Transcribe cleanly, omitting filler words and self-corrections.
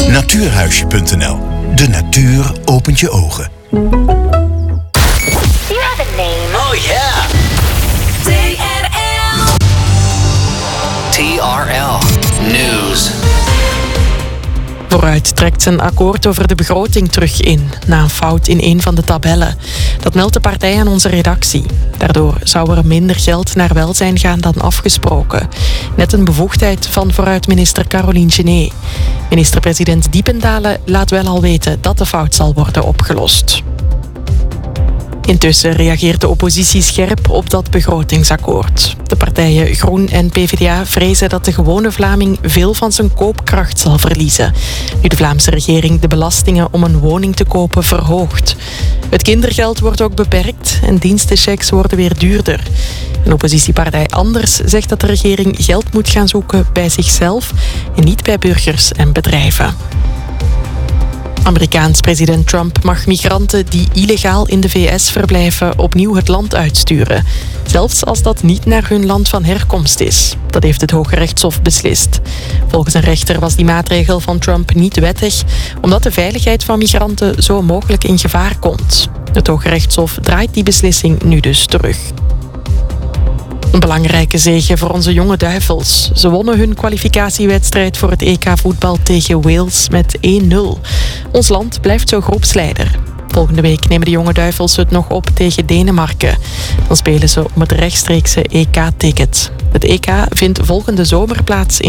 Natuurhuisje.nl. De natuur opent je ogen. You have a name. Oh yeah. TRL News. Vooruit trekt zijn akkoord over de begroting terug in, na een fout in een van de tabellen. Dat meldt de partij aan onze redactie. Daardoor zou er minder geld naar welzijn gaan dan afgesproken. Net een bevoegdheid van vooruit-minister Caroline Genet. Minister-president Diependalen laat wel al weten dat de fout zal worden opgelost. Intussen reageert de oppositie scherp op dat begrotingsakkoord. De partijen Groen en PvdA vrezen dat de gewone Vlaming veel van zijn koopkracht zal verliezen, nu de Vlaamse regering de belastingen om een woning te kopen verhoogt. Het kindergeld wordt ook beperkt en dienstenchecks worden weer duurder. Een oppositiepartij Anders zegt dat de regering geld moet gaan zoeken bij zichzelf en niet bij burgers en bedrijven. Amerikaans president Trump mag migranten die illegaal in de VS verblijven opnieuw het land uitsturen. Zelfs als dat niet naar hun land van herkomst is. Dat heeft het Hoge Rechtshof beslist. Volgens een rechter was die maatregel van Trump niet wettig, omdat de veiligheid van migranten zo mogelijk in gevaar komt. Het Hoge Rechtshof draait die beslissing nu dus terug. Een belangrijke zege voor onze jonge duivels. Ze wonnen hun kwalificatiewedstrijd voor het EK voetbal tegen Wales met 1-0. Ons land blijft zo groepsleider. Volgende week nemen de jonge duivels het nog op tegen Denemarken. Dan spelen ze om het rechtstreekse EK-ticket. Het EK vindt volgende zomer plaats in